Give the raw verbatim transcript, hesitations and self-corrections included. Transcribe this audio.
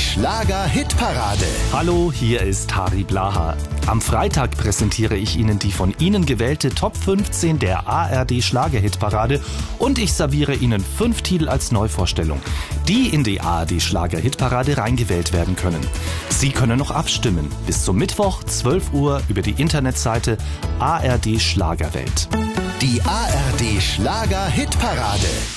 Schlager-Hitparade. Hallo, hier ist Harry Blaha. Am Freitag präsentiere ich Ihnen die von Ihnen gewählte Top fünfzehn der A R D Schlager-Hitparade und ich serviere Ihnen fünf Titel als Neuvorstellung, die in die A R D Schlager-Hitparade reingewählt werden können. Sie können noch abstimmen. Bis zum Mittwoch, zwölf Uhr, über die Internetseite A R D Schlagerwelt. Die A R D Schlager-Hitparade.